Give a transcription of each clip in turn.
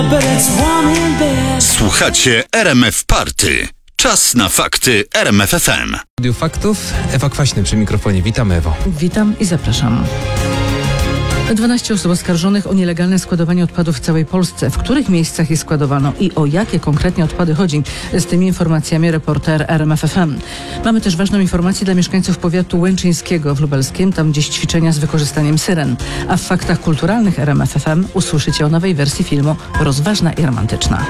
Słuchacie RMF Party. Czas na fakty RMF FM. Studiu Faktów, Ewa Kwaśny przy mikrofonie. Witam, Ewo. Witam i zapraszam. 12 osób oskarżonych o nielegalne składowanie odpadów w całej Polsce. W których miejscach je składowano i o jakie konkretnie odpady chodzi? Z tymi informacjami reporter RMF FM. Mamy też ważną informację dla mieszkańców powiatu łęczyńskiego w Lubelskiem. Tam gdzieś ćwiczenia z wykorzystaniem syren. A w faktach kulturalnych RMF FM usłyszycie o nowej wersji filmu Rozważna i romantyczna.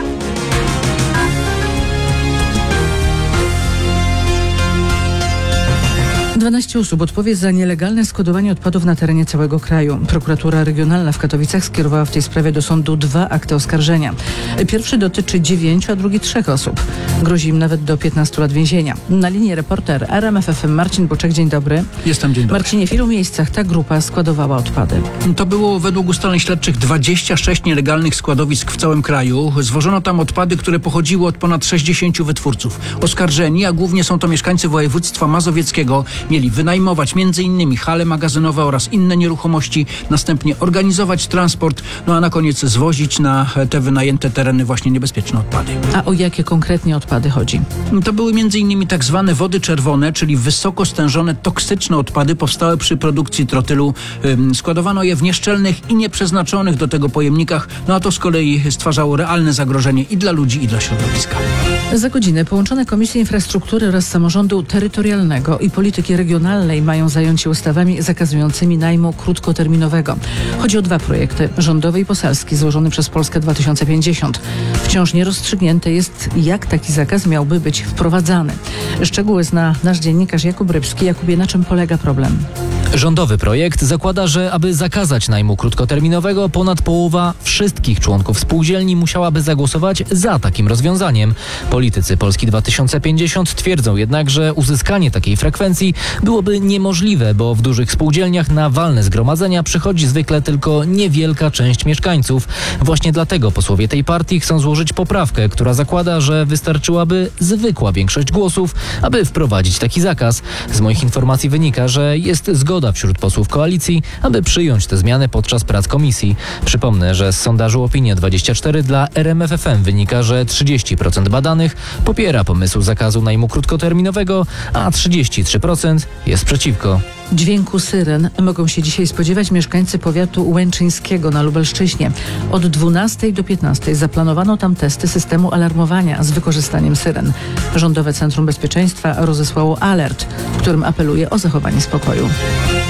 12 osób odpowie za nielegalne składowanie odpadów na terenie całego kraju. Prokuratura Regionalna w Katowicach skierowała w tej sprawie do sądu 2 akty oskarżenia. Pierwszy dotyczy 9, a drugi 3 osób. Grozi im nawet do 15 lat więzienia. Na linii reporter RMF FM Marcin Boczek. Dzień dobry. Jestem, dzień dobry. Marcinie, w ilu miejscach ta grupa składowała odpady? To było według ustaleń śledczych 26 nielegalnych składowisk w całym kraju. Zwożono tam odpady, które pochodziły od ponad 60 wytwórców. Oskarżeni, a głównie są to mieszkańcy województwa mazowieckiego, mieli wynajmować m.in. hale magazynowe oraz inne nieruchomości, następnie organizować transport, a na koniec zwozić na te wynajęte tereny właśnie niebezpieczne odpady. A o jakie konkretnie odpady chodzi? To były m.in. tak zwane wody czerwone, czyli wysoko stężone, toksyczne odpady powstałe przy produkcji trotylu. Składowano je w nieszczelnych i nieprzeznaczonych do tego pojemnikach, a to z kolei stwarzało realne zagrożenie i dla ludzi, i dla środowiska. Za godzinę połączone Komisje Infrastruktury oraz Samorządu Terytorialnego i Polityki Regionalnej mają zająć się ustawami zakazującymi najmu krótkoterminowego. Chodzi o 2 projekty, rządowy i poselski, złożony przez Polskę 2050. Wciąż nierozstrzygnięte jest, jak taki zakaz miałby być wprowadzany. Szczegóły zna nasz dziennikarz Jakub Rybski. Jakubie, na czym polega problem? Rządowy projekt zakłada, że aby zakazać najmu krótkoterminowego, ponad połowa wszystkich członków spółdzielni musiałaby zagłosować za takim rozwiązaniem. Politycy Polski 2050 twierdzą jednak, że uzyskanie takiej frekwencji byłoby niemożliwe, bo w dużych spółdzielniach na walne zgromadzenia przychodzi zwykle tylko niewielka część mieszkańców. Właśnie dlatego posłowie tej partii chcą złożyć poprawkę, która zakłada, że wystarczyłaby zwykła większość głosów, aby wprowadzić taki zakaz. Z moich informacji wynika, że jest zgoda wśród posłów koalicji, aby przyjąć te zmiany podczas prac komisji. Przypomnę, że z sondażu Opinia24 dla RMF FM wynika, że 30% badanych popiera pomysł zakazu najmu krótkoterminowego, a 33% jest przeciwko. Dźwięku syren mogą się dzisiaj spodziewać mieszkańcy powiatu łęczyńskiego na Lubelszczyźnie. Od 12 do 15 zaplanowano tam testy systemu alarmowania z wykorzystaniem syren. Rządowe Centrum Bezpieczeństwa rozesłało alert, w którym apeluje o zachowanie spokoju.